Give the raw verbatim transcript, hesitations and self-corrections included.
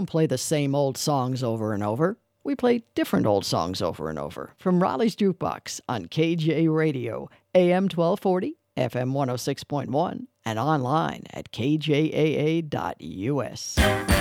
don't play the same old songs over and over. We play different old songs over and over from Raleigh's Jukebox on K J Radio, A M twelve forty, F M one oh six point one, and online at K J A A dot U S.